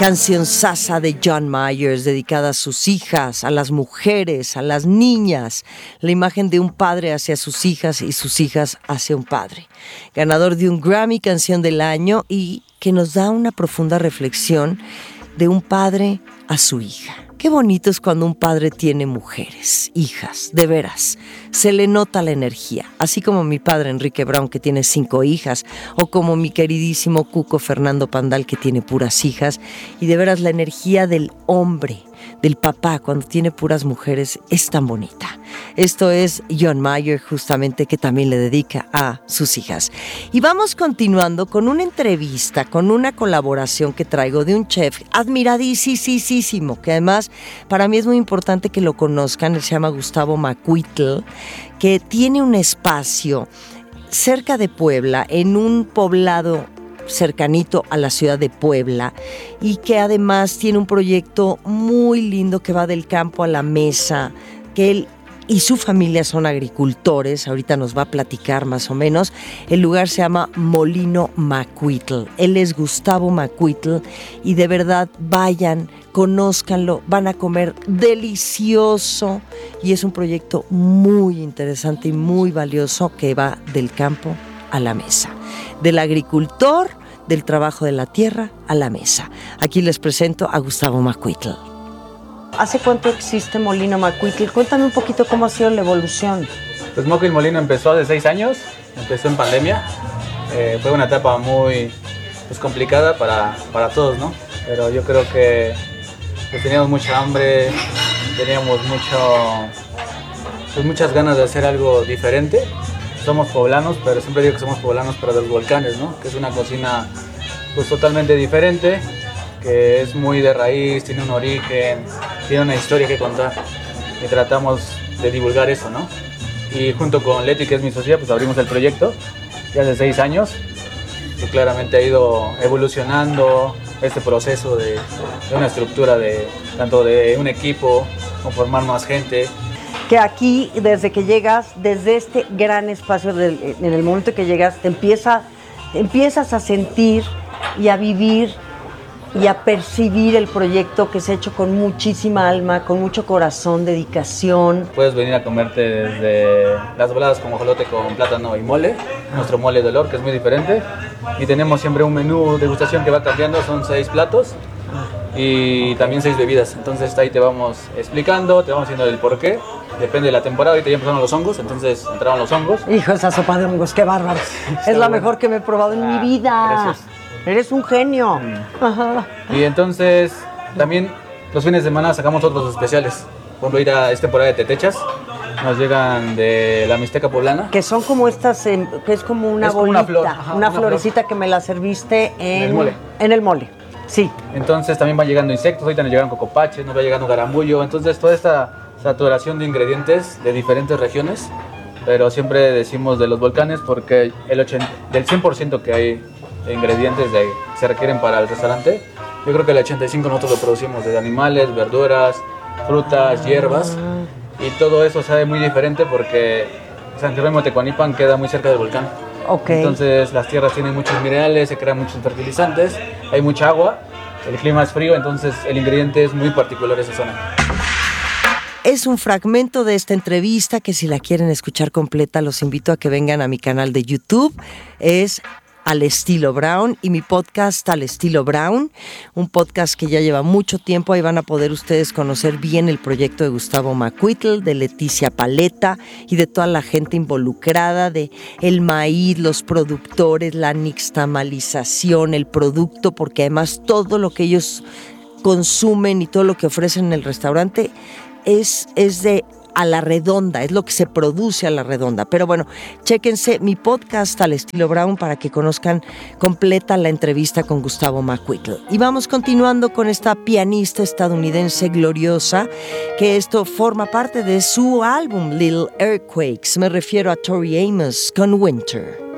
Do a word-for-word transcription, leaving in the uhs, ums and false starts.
Canción sasa de John Myers, dedicada a sus hijas, a las mujeres, a las niñas. La imagen de un padre hacia sus hijas y sus hijas hacia un padre. Ganador de un Grammy Canción del Año y que nos da una profunda reflexión de un padre a su hija. Qué bonito es cuando un padre tiene mujeres, hijas, de veras. Se le nota la energía, así como mi padre Enrique Brown, que tiene cinco hijas, o como mi queridísimo Cuco Fernando Pandal, que tiene puras hijas. Y de veras la energía del hombre, del papá, cuando tiene puras mujeres, es tan bonita. Esto es John Mayer, justamente, que también le dedica a sus hijas. Y vamos continuando con una entrevista, con una colaboración que traigo de un chef admiradísimo, que además para mí es muy importante que lo conozcan. Él se llama Gustavo Macuitl, que tiene un espacio cerca de Puebla, en un poblado cercanito a la ciudad de Puebla, y que además tiene un proyecto muy lindo que va del campo a la mesa, que él y su familia son agricultores. Ahorita nos va a platicar más o menos. El lugar se llama Molino Macuitl. Él es Gustavo Macuitl y de verdad vayan, conózcanlo, van a comer delicioso y es un proyecto muy interesante y muy valioso que va del campo a la mesa, del agricultor, del trabajo de la tierra a la mesa. Aquí les presento a Gustavo Macuitl. ¿Hace cuánto existe Molino Macuitl? Cuéntame un poquito cómo ha sido la evolución. Pues Macuitl Molino empezó hace seis años, empezó en pandemia. Eh, fue una etapa muy pues, complicada para, para todos, ¿no? Pero yo creo que pues, teníamos mucha hambre, teníamos mucho, pues, muchas ganas de hacer algo diferente. Somos poblanos, pero siempre digo que somos poblanos, pero de los volcanes, ¿no? Que es una cocina pues, totalmente diferente, que es muy de raíz, tiene un origen, tiene una historia que contar y tratamos de divulgar eso, ¿no? Y junto con Leti, que es mi socia, pues abrimos el proyecto ya hace seis años y claramente ha ido evolucionando este proceso de, de una estructura de tanto de un equipo, conformar más gente. Que aquí, desde que llegas, desde este gran espacio, del, en el momento que llegas, te empieza, te empiezas a sentir y a vivir y a percibir el proyecto que se ha hecho con muchísima alma, con mucho corazón, dedicación. Puedes venir a comerte desde las voladas con guajolote con plátano y mole, nuestro mole de olor, que es muy diferente. Y tenemos siempre un menú de degustación que va cambiando, son seis platos y también seis bebidas. Entonces ahí te vamos explicando, te vamos diciendo el porqué. Depende de la temporada, ahorita ya empezaron los hongos, entonces entraron los hongos. Hijo, esa sopa de hongos, qué bárbaro. Es la mejor que me he probado en ah, mi vida. Gracias. Eres un genio. Mm. Ajá. Y entonces también los fines de semana sacamos otros especiales. Por ejemplo, ir a esta temporada de tetechas. Nos llegan de la Mixteca poblana. Que son como estas, eh, que es como una es bolita, como una, flor, ajá, una, una florecita flor. Que me la serviste en, en el mole. En el mole, sí. Entonces también van llegando insectos, ahorita nos llegan cocopaches, nos va llegando garambullo. Entonces toda esta saturación de ingredientes de diferentes regiones, pero siempre decimos de los volcanes porque el ochenta, del cien por ciento que hay de ingredientes de, que se requieren para el restaurante, yo creo que el ochenta y cinco por ciento nosotros lo producimos de animales, verduras, frutas, hierbas, y todo eso sabe muy diferente porque San Jerónimo Tecuanipan queda muy cerca del volcán. Okay. Entonces las tierras tienen muchos minerales, se crean muchos fertilizantes, hay mucha agua, el clima es frío, entonces el ingrediente es muy particular esa zona. Es un fragmento de esta entrevista que si la quieren escuchar completa los invito a que vengan a mi canal de YouTube. Es Al Estilo Brown y mi podcast Al Estilo Brown, un podcast que ya lleva mucho tiempo. Ahí van a poder ustedes conocer bien el proyecto de Gustavo Macuitl, de Leticia Paleta y de toda la gente involucrada, de el maíz, los productores, la nixtamalización, el producto, porque además todo lo que ellos consumen y todo lo que ofrecen en el restaurante es, es de a la redonda, es lo que se produce a la redonda. Pero bueno, chéquense mi podcast Al Estilo Brown para que conozcan completa la entrevista con Gustavo Macuitl. Y vamos continuando con esta pianista estadounidense gloriosa, que esto forma parte de su álbum Little Earthquakes. Me refiero a Tori Amos con Winter.